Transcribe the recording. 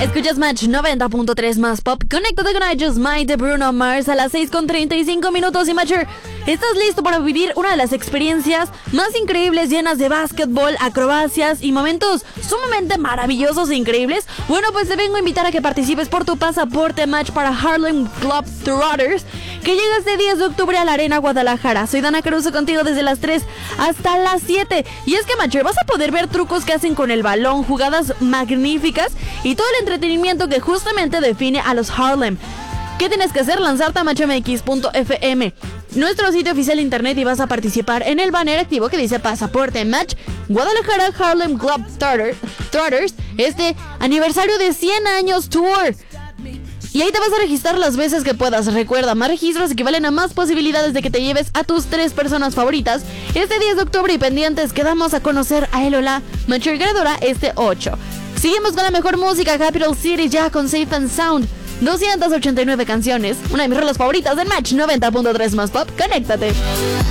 Escuchas Match 90.3 más pop. Conéctate con I Just Might de Bruno Mars a las 6:35 minutos. Y Matcher, ¿estás listo para vivir una de las experiencias más increíbles, llenas de básquetbol, acrobacias y momentos sumamente maravillosos e increíbles? Bueno, pues te vengo a invitar a que participes por tu pasaporte Match para Harlem Globetrotters, que llega este 10 de octubre a la Arena Guadalajara. Soy Dana Caruso contigo desde las 3 hasta las 7. Y es que, Matcher, vas a poder ver trucos que hacen con el balón, jugadas magníficas y todo el entretenimiento que justamente define a los Harlem. ¿Qué tienes que hacer? Lanzarte a matchmx.fm, nuestro sitio oficial de internet, y vas a participar en el banner activo que dice Pasaporte Match Guadalajara Harlem Globetrotters, este aniversario de 100 años tour. Y ahí te vas a registrar las veces que puedas. Recuerda, más registros equivalen a más posibilidades de que te lleves a tus 3 personas favoritas este 10 de octubre, y pendientes que damos a conocer a Elola, Matcher ganadora este 8. Seguimos con la mejor música, Capital City ya con Safe and Sound. 289 canciones, una de mis rolas favoritas del Match 90.3 más pop. Conéctate.